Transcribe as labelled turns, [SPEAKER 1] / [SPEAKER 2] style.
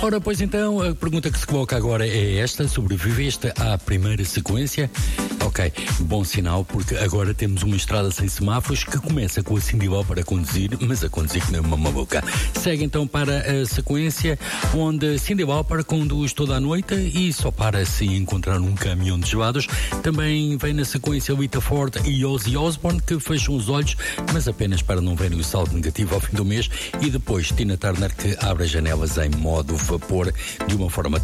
[SPEAKER 1] Ora, pois então, a pergunta que se coloca agora é esta: sobreviveste à primeira sequência? Ok, bom sinal, porque agora temos uma estrada sem semáforos que começa com a Cindy Lauper a conduzir, mas a conduzir que nem uma maluca. Segue então para a sequência onde Cindy Lauper conduz toda a noite e só para se encontrar um caminhão de gelados. Também vem na sequência Rita Ford e Ozzy Osbourne, que fecham os olhos, mas apenas para não verem o saldo negativo ao fim do mês. E depois Tina Turner, que abre as janelas em modo vapor de uma forma